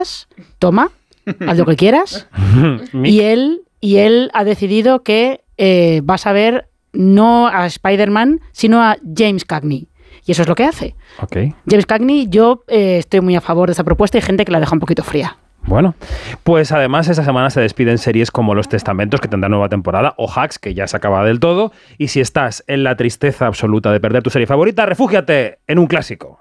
toma, haz lo que quieras. y él ha decidido que vas a ver no a Spider-Man, sino a James Cagney. Y eso es lo que hace. Okay. James Cagney, yo estoy muy a favor de esa propuesta. Hay gente que la deja un poquito fría. Bueno, pues además esta semana se despiden series como Los Testamentos, que tendrá nueva temporada, o Hacks, que ya se acaba del todo. Y si estás en la tristeza absoluta de perder tu serie favorita, refúgiate en un clásico.